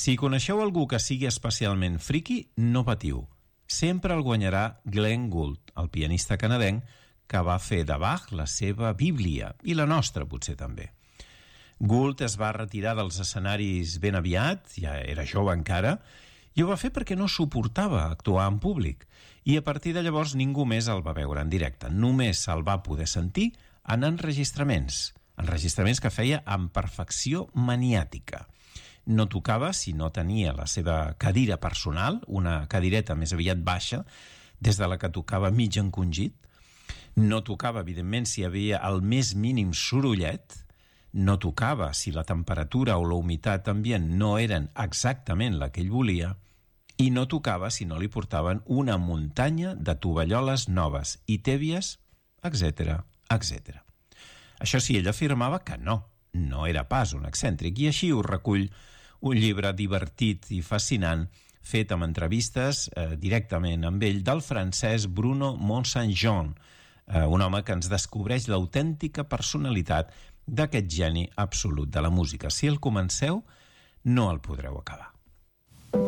Si coneixeu algú que sigui especialment friqui, no patiu. Sempre el guanyarà Glenn Gould, el pianista canadenc que va fer de Bach la seva bíblia, i la nostra potser també. Gould es va retirar dels escenaris ben aviat, ja era jove encara, i ho va fer perquè no suportava actuar en públic, i a partir de llavors ningú més el va veure en directe. Només se'l va poder sentir en enregistraments que feia amb perfecció maniàtica. No tocava si no tenia la seva cadira personal, una cadireta més aviat baixa, des de la que tocava mig encongit. No tocava, evidentment, si hi havia el més mínim sorollet. No tocava si la temperatura o la humitat ambient no eren exactament la que ell volia. I no tocava si no li portaven una muntanya de tovalloles noves i tèbies, etc., etc. Això sí, ell afirmava que no era pas un excèntric, i així ho recull un llibre divertit i fascinant fet amb entrevistes directament amb ell del francès Bruno Mont-Saint-Jean, un home que ens descobreix l'autèntica personalitat d'aquest geni absolut de la música. Si el comenceu, no el podreu acabar.